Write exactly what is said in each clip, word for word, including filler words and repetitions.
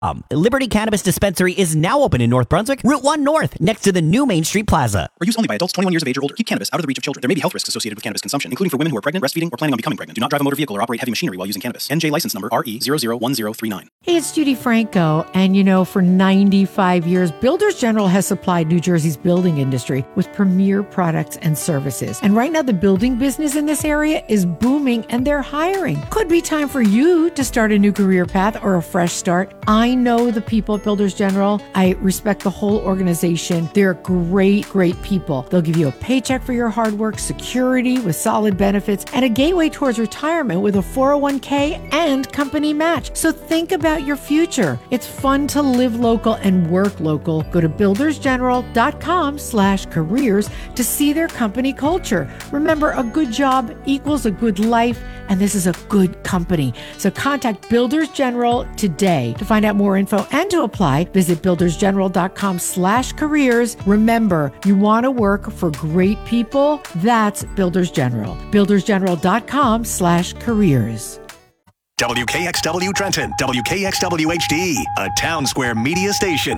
Um, Liberty Cannabis Dispensary is now open in North Brunswick, Route one North, next to the new Main Street Plaza. For use only by adults twenty-one years of age or older. Keep cannabis out of the reach of children. There may be health risks associated with cannabis consumption, including for women who are pregnant, breastfeeding, or planning on becoming pregnant. Do not drive a motor vehicle or operate heavy machinery while using cannabis. N J license number R E zero zero one zero three nine. Hey, it's Judy Franco, and you know, for ninety-five years, Builders General has supplied New Jersey's building industry with premier products and services. And right now, the building business in this area is booming, and they're hiring. Could be time for you to start a new career path or a fresh start. I know the people at Builders General. I respect the whole organization. They're great, great people. They'll give you a paycheck for your hard work, security with solid benefits, and a gateway towards retirement with a four oh one k and company match. So think about your future. It's fun to live local and work local. Go to buildersgeneral.com slash careers to see their company culture. Remember, a good job equals a good life, and this is a good company. So contact Builders General today to find out more info and to apply. Visit buildersgeneral.com slash careers. Remember, you want to work for great people? That's Builders General. buildersgeneral.com slash careers. W K X W Trenton, W K X W H D, a Town Square media station.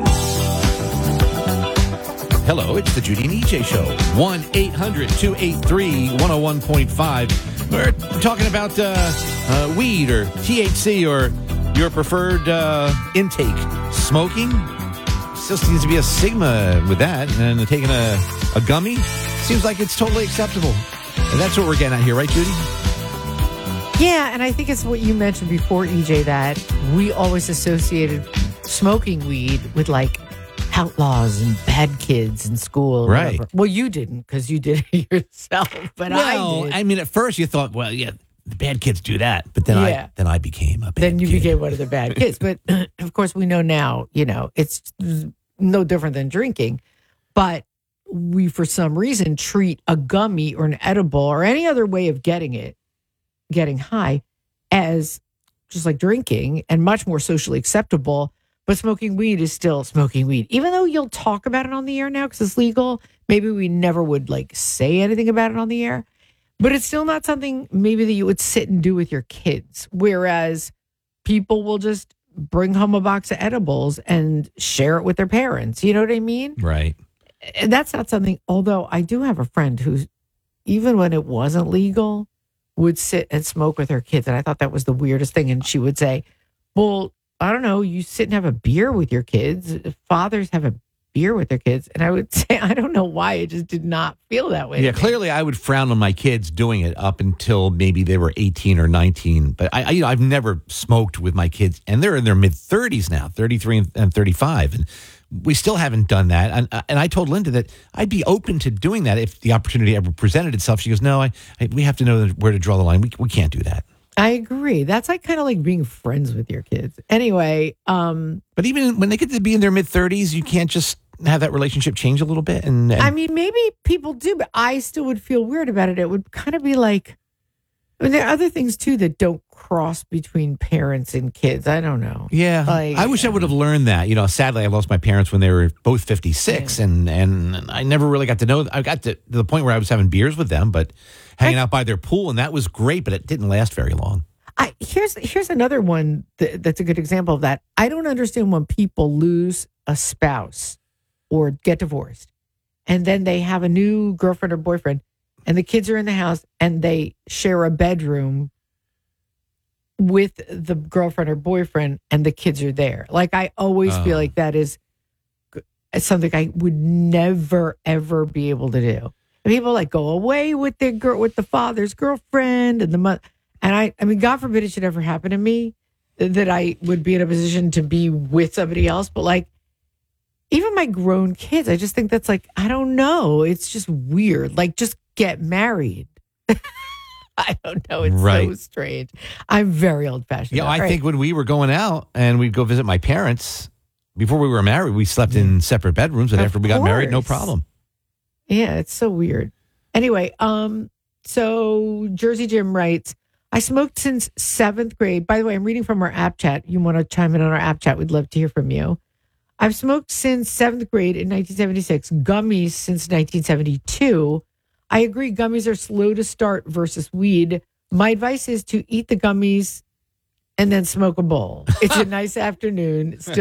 Hello, it's the Judy and E J Show. one eight hundred two eight three one oh one point five. We're talking about uh, uh, weed or T H C or your preferred uh, intake. Smoking? Still seems to be a stigma with that. And taking a, a gummy seems like it's totally acceptable. And that's what we're getting at here, right, Judy? Yeah, and I think it's what you mentioned before, E J, that we always associated smoking weed with like outlaws and bad kids in school. Right. Whatever. Well, you didn't because you did it yourself, but well, I did. I mean, at first you thought, well, yeah, the bad kids do that. But then Yeah. I then I became a bad Then you kid. became one of the bad kids. But of course, we know now, you know, it's no different than drinking. But we, for some reason, treat a gummy or an edible or any other way of getting it, getting high, as just like drinking and much more socially acceptable. But smoking weed is still smoking weed. Even though you'll talk about it on the air now because it's legal, maybe we never would like say anything about it on the air. But it's still not something maybe that you would sit and do with your kids. Whereas people will just bring home a box of edibles and share it with their parents. You know what I mean? Right. And that's not something, although I do have a friend who's, even when it wasn't legal, would sit and smoke with her kids. And I thought that was the weirdest thing. And she would say, well, I don't know, you sit and have a beer with your kids. Fathers have a beer with their kids. And I would say, I don't know why. It just did not feel that way. Yeah, clearly I would frown on my kids doing it up until maybe they were eighteen or nineteen. But I, I you know, I've never smoked with my kids. And they're in their mid-thirties now, thirty-three and, and thirty-five. And we still haven't done that. And, and I told Linda that I'd be open to doing that if the opportunity ever presented itself. She goes, no, I, I we have to know where to draw the line. We, we can't do that. I agree. That's like kind of like being friends with your kids. Anyway, um, but even when they get to be in their mid-thirties, you can't just have that relationship change a little bit. And, and I mean, maybe people do, but I still would feel weird about it. It would kind of be like, I mean, there are other things too that don't cross between parents and kids. I don't know. Yeah, like, I wish I would have learned that. You know, sadly, I lost my parents when they were both fifty-six, yeah. and and I never really got to know. I got to, to the point where I was having beers with them, but hanging out by their pool, and that was great, but it didn't last very long. I, here's here's another one that, that's a good example of that. I don't understand when people lose a spouse or get divorced, and then they have a new girlfriend or boyfriend, and the kids are in the house, and they share a bedroom with the girlfriend or boyfriend, and the kids are there. Like, I always Oh. feel like that is something I would never, ever be able to do. People like go away with their girl, with the father's girlfriend and the mother. And I, I mean, God forbid it should ever happen to me that I would be in a position to be with somebody else. But like, even my grown kids, I just think that's like, I don't know. It's just weird. Like, just get married. I don't know. It's Right. so strange. I'm very old fashioned. Yeah, I think when we were going out and we'd go visit my parents, before we were married, we slept in separate bedrooms. And Of after we got married, no course. problem. Yeah, it's so weird. Anyway, um, so Jersey Jim writes, I smoked since seventh grade. By the way, I'm reading from our app chat. You want to chime in on our app chat? We'd love to hear from you. I've smoked since seventh grade in nineteen seventy-six, gummies since nineteen seventy-two. I agree, gummies are slow to start versus weed. My advice is to eat the gummies and then smoke a bowl. It's a nice afternoon. Still